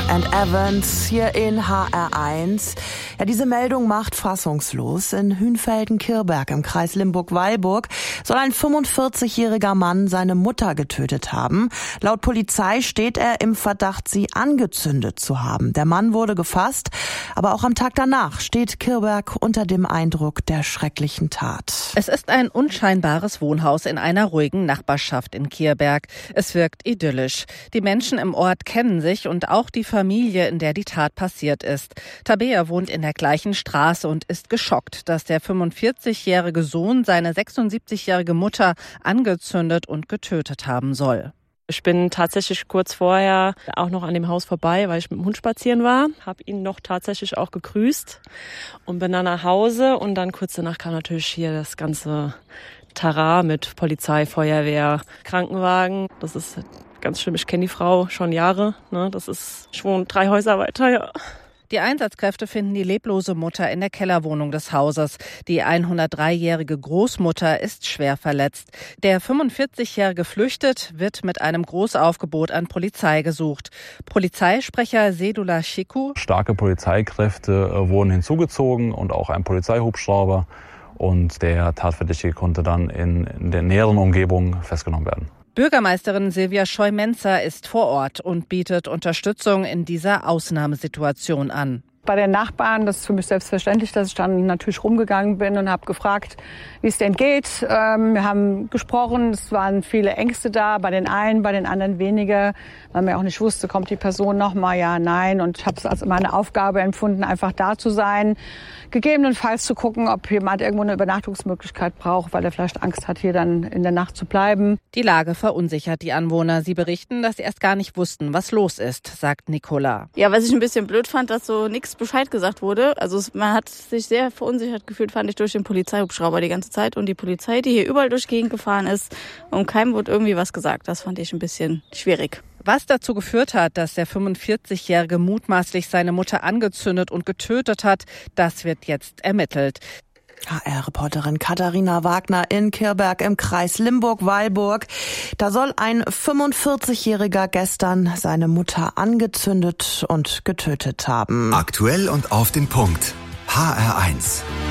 and Evans hier in HR1. Ja, diese Meldung macht fassungslos. In Hünfelden-Kirberg im Kreis Limburg-Weilburg soll ein 45-jähriger Mann seine Mutter getötet haben. Laut Polizei steht er im Verdacht, sie angezündet zu haben. Der Mann wurde gefasst, aber auch am Tag danach steht Kirberg unter dem Eindruck der schrecklichen Tat. Es ist ein unscheinbares Wohnhaus in einer ruhigen Nachbarschaft in Kirberg. Es wirkt idyllisch. Die Menschen im Ort kennen sich und auch die Familie, in der die Tat passiert ist. Tabea wohnt in der gleichen Straße und ist geschockt, dass der 45-jährige Sohn seine 76-jährige Mutter angezündet und getötet haben soll. Ich bin tatsächlich kurz vorher auch noch an dem Haus vorbei, weil ich mit dem Hund spazieren war. Habe ihn noch tatsächlich auch gegrüßt und bin dann nach Hause. Und dann kurz danach kam natürlich hier das ganze Tara mit Polizei, Feuerwehr, Krankenwagen. Das ist ganz schlimm. Ich kenne die Frau schon Jahre. Ne? Ich wohne 3 Häuser weiter, ja. Die Einsatzkräfte finden die leblose Mutter in der Kellerwohnung des Hauses. Die 103-jährige Großmutter ist schwer verletzt. Der 45-jährige flüchtet, wird mit einem Großaufgebot an Polizei gesucht. Polizeisprecher Sedula Shiku: Starke Polizeikräfte wurden hinzugezogen und auch ein Polizeihubschrauber. Und der Tatverdächtige konnte dann in der näheren Umgebung festgenommen werden. Bürgermeisterin Silvia Scheu-Menzer ist vor Ort und bietet Unterstützung in dieser Ausnahmesituation an. Bei den Nachbarn, das ist für mich selbstverständlich, dass ich dann natürlich rumgegangen bin und habe gefragt, wie es denn geht. Wir haben gesprochen, es waren viele Ängste da, bei den einen, bei den anderen weniger, weil man auch nicht wusste, kommt die Person noch mal, ja, nein. Und ich habe es als meine Aufgabe empfunden, einfach da zu sein, gegebenenfalls zu gucken, ob jemand irgendwo eine Übernachtungsmöglichkeit braucht, weil er vielleicht Angst hat, hier dann in der Nacht zu bleiben. Die Lage verunsichert die Anwohner. Sie berichten, dass sie erst gar nicht wussten, was los ist, sagt Nicola. Ja, was ich ein bisschen blöd fand, dass so nichts Bescheid gesagt wurde. Also man hat sich sehr verunsichert gefühlt, fand ich, durch den Polizeihubschrauber die ganze Zeit. Und die Polizei, die hier überall durch die Gegend gefahren ist, und keinem wurde irgendwie was gesagt. Das fand ich ein bisschen schwierig. Was dazu geführt hat, dass der 45-jährige mutmaßlich seine Mutter angezündet und getötet hat, das wird jetzt ermittelt. HR-Reporterin Katharina Wagner in Kirberg im Kreis Limburg-Weilburg. Da soll ein 45-Jähriger gestern seine Mutter angezündet und getötet haben. Aktuell und auf den Punkt. HR1.